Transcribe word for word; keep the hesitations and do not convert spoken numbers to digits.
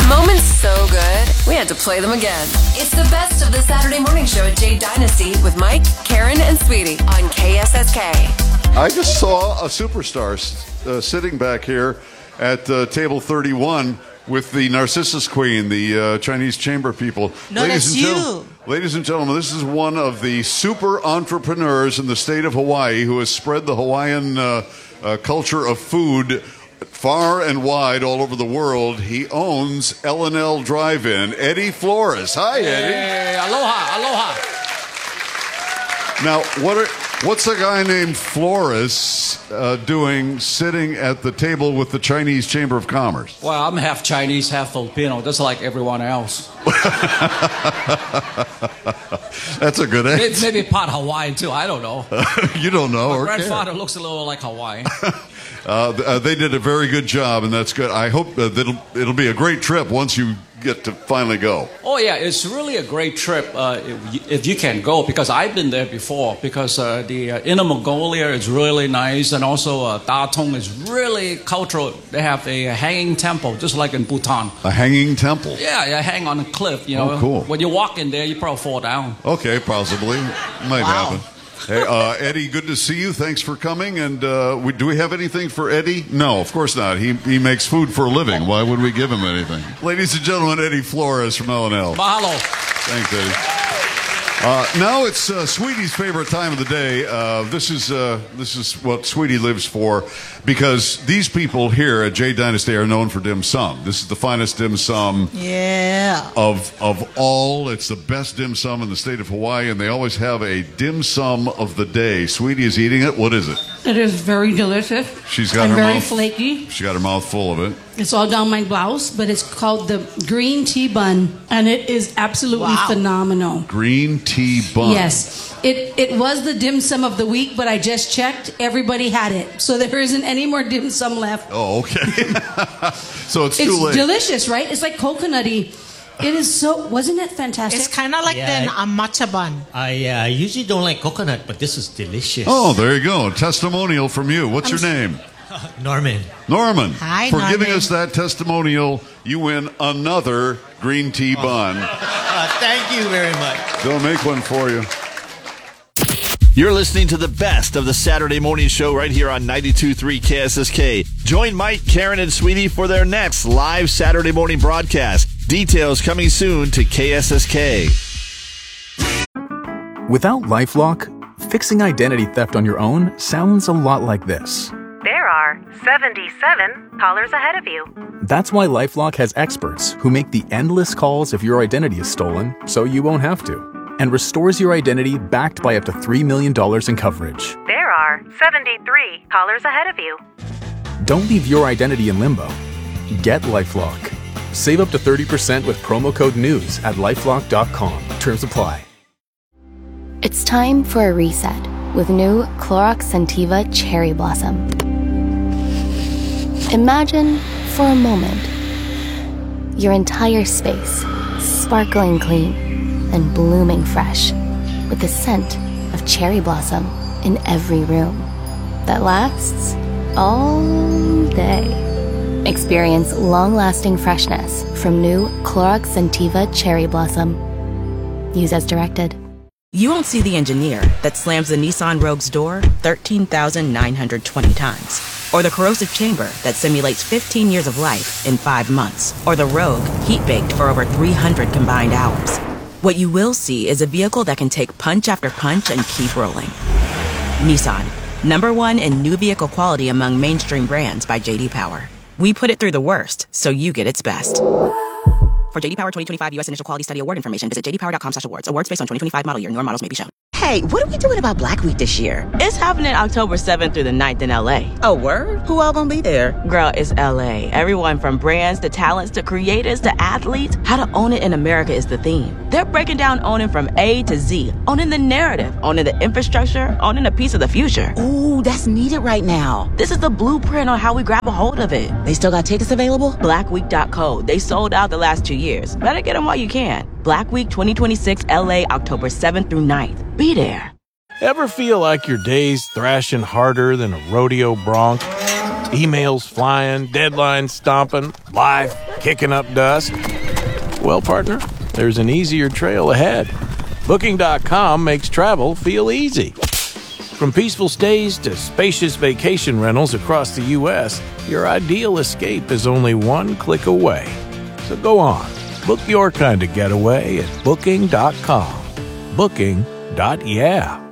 Moments so good, we had to play them again. It's the best of the Saturday Morning Show at Jay Dynasty with Mike, Karen, and Sweetie on K S S K. I just saw a superstar uh, sitting back here at uh, table thirty-one with the Narcissus Queen, the uh, Chinese chamber people. No, ladies that's and you. Gentlemen, ladies and gentlemen, this is one of the super entrepreneurs in the state of Hawaii who has spread the Hawaiian uh, uh, culture of food far and wide all over the world. He owns L and L Drive-In. Eddie Flores. Hi, Eddie. Hey, aloha, aloha. Now, what are, what's a guy named Flores uh, doing sitting at the table with the Chinese Chamber of Commerce? Well, I'm half Chinese, half Filipino, just like everyone else. That's a good answer. Maybe, maybe part Hawaiian, too. I don't know. You don't know. My or grandfather care. looks a little like Hawaiian. Uh, uh, they did a very good job, and that's good. I hope uh, that it'll, it'll be a great trip once you get to finally go. Oh, yeah, it's really a great trip uh, if, you, if you can go, because I've been there before, because uh, the uh, Inner Mongolia is really nice, and also uh, Datong is really cultural. They have a hanging temple, just like in Bhutan. A hanging temple? Yeah, you hang on a cliff, you know. Oh, cool. When you walk in there, you probably fall down. Okay, possibly. Might Wow. happen. Hey, uh, Eddie, good to see you. Thanks for coming. And uh, we, do we have anything for Eddie? No, of course not. He he makes food for a living. Why would we give him anything? Ladies and gentlemen, Eddie Flores from L and L. Mahalo. Thanks, Eddie. Uh, now it's uh, Sweetie's favorite time of the day. Uh, this is uh, this is what Sweetie lives for, because these people here at Jay Dynasty are known for dim sum. This is the finest dim sum Yeah. of of all. It's the best dim sum in the state of Hawaii, and they always have a dim sum of the day. Sweetie is eating it. What is it? It is very delicious. She's got and her very mouth flaky. She got her mouth full of it. It's all down my blouse, but it's called the green tea bun, and it is absolutely Wow. phenomenal. Green tea bun. Yes, it it was the dim sum of the week, but I just checked. Everybody had it, so there isn't any more dim sum left. Oh, okay. So it's, It's too late. delicious, right? It's like coconutty. It is so. Wasn't it fantastic? It's kind of like Yeah, the I- a matcha bun. I uh, usually don't like coconut, but this is delicious. Oh, there you go. Testimonial from you. What's your name? Norman. Norman. Hi, For Norman. giving us that testimonial, you win another green tea bun. Uh, thank you very much. They'll make one for you. You're listening to the best of the Saturday Morning Show right here on ninety-two point three K S S K. Join Mike, Karen, and Sweetie for their next live Saturday morning broadcast. Details coming soon to K S S K. Without LifeLock, fixing identity theft on your own sounds a lot like this. There are seventy-seven callers ahead of you. That's why LifeLock has experts who make the endless calls if your identity is stolen so you won't have to, and restores your identity backed by up to three million dollars in coverage. There are seventy-three callers ahead of you. Don't leave your identity in limbo. Get LifeLock. Save up to thirty percent with promo code NEWS at lifelock dot com. Terms apply. It's time for a reset with new Clorox Scentiva Cherry Blossom. Imagine, for a moment, your entire space sparkling clean and blooming fresh with the scent of cherry blossom in every room that lasts all day. Experience long-lasting freshness from new Clorox Scentiva Cherry Blossom. Use as directed. You won't see the engineer that slams the Nissan Rogue's door thirteen thousand nine hundred twenty times. Or the corrosive chamber that simulates fifteen years of life in five months. Or the Rogue heat-baked for over three hundred combined hours. What you will see is a vehicle that can take punch after punch and keep rolling. Nissan, number one in new vehicle quality among mainstream brands by J D Power. We put it through the worst, so you get its best. For J D Power twenty twenty-five U S Initial Quality Study Award information, visit j d power dot com slash awards. Awards based on twenty twenty-five model year. Newer models may be shown. Hey, what are we doing about Black Week this year? It's happening October seventh through the ninth in L A. Oh, word? Who all gonna be there? Girl, it's L A. Everyone from brands to talents to creators to athletes. How to own it in America is the theme. They're breaking down owning from A to Z. Owning the narrative, owning the infrastructure, owning a piece of the future. Ooh, that's needed right now. This is the blueprint on how we grab a hold of it. They still got tickets available? black week dot co. They sold out the last two years. Better get them while you can. Black Week twenty twenty-six L A, October seventh through ninth. Be there. Ever feel like your day's thrashing harder than a rodeo bronc? Emails flying, deadlines stomping, life kicking up dust? Well, partner, there's an easier trail ahead. Booking dot com makes travel feel easy. From peaceful stays to spacious vacation rentals across the U S, your ideal escape is only one click away. So go on, book your kind of getaway at Booking dot com. Booking. Yeah.